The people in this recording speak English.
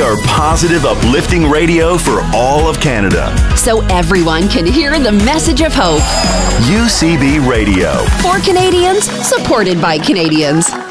are positive, uplifting radio for all of Canada. So everyone can hear the message of hope. UCB Radio. For Canadians, supported by Canadians.